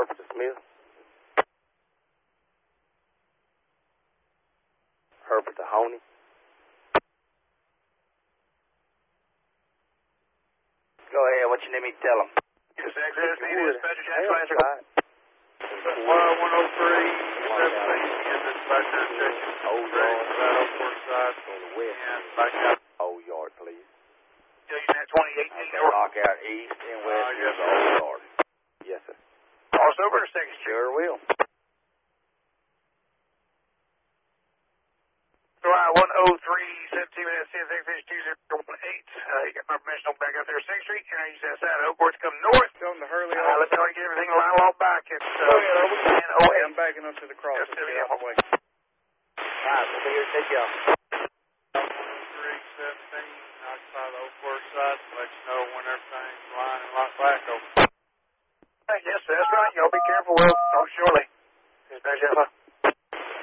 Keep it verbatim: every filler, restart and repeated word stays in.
Herbert to Smith. Herbert to Honey. Go ahead, what you need me to tell them? Yes, access to dispatcher, Jackson answer. one oh three, seventeen, and dispatcher checking. Old Ready Yard. for that Old Forest side. On the west. And back out. Old Yard, please. Tell you that twenty eighteen Okay, north. lock out east and west. Uh, Here's yes, the Old Yard. Yes, sir. Cross over to second Street. Sure will. So I one oh three, seventeen minutes, ten seconds, two zero one eight. Uh, you got my permission on back out there, second Street. And I use that side. Oak Court's coming north. Tell them to hurry Uh, up. let's go and get everything lined all back. It's uh, Go ahead, over. ten oh eight. I'm backing up to the cross. Yes, Let's sir, get yeah. out of the way. All right, we'll be here to take you off. three seventeen, outside the Old Forest side. Let you know when everything's lining like back over. Yes, sir, that's right. Y'all be careful. We'll talk shortly. Dispatch Alpha.